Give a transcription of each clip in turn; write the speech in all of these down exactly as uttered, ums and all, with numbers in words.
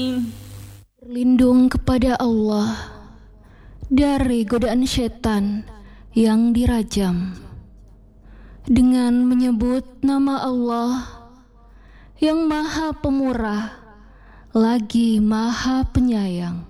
Berlindung kepada Allah dari godaan setan yang dirajam dengan menyebut nama Allah yang Maha Pemurah lagi Maha Penyayang.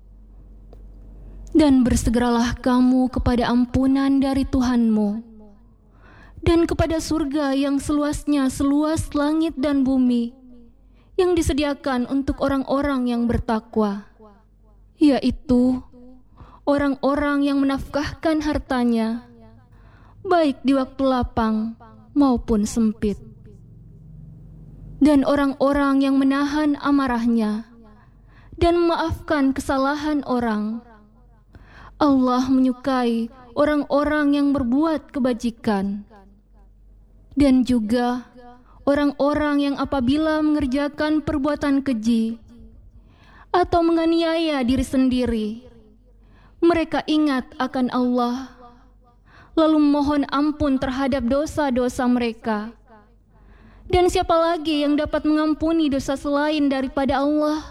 Dan bersegeralah kamu kepada ampunan dari Tuhanmu dan kepada surga yang seluasnya seluas langit dan bumi, yang disediakan untuk orang-orang yang bertakwa, yaitu orang-orang yang menafkahkan hartanya baik di waktu lapang maupun sempit, dan orang-orang yang menahan amarahnya dan memaafkan kesalahan orang. Allah menyukai orang-orang yang berbuat kebajikan, dan juga orang-orang yang apabila mengerjakan perbuatan keji atau menganiaya diri sendiri, mereka ingat akan Allah, lalu mohon ampun terhadap dosa-dosa mereka. Dan siapa lagi yang dapat mengampuni dosa selain daripada Allah?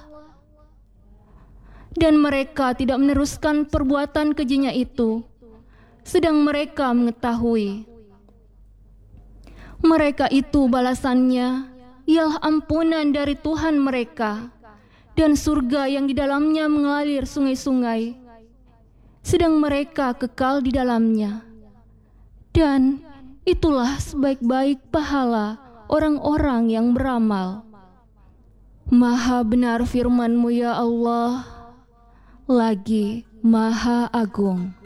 Dan mereka tidak meneruskan perbuatan kejinya itu, sedang mereka mengetahui. Mereka itu balasannya ialah ampunan dari Tuhan mereka dan surga yang di dalamnya mengalir sungai-sungai, sedang mereka kekal di dalamnya. Dan itulah sebaik-baik pahala orang-orang yang beramal. Maha benar firman-Mu ya Allah, lagi Maha Agung.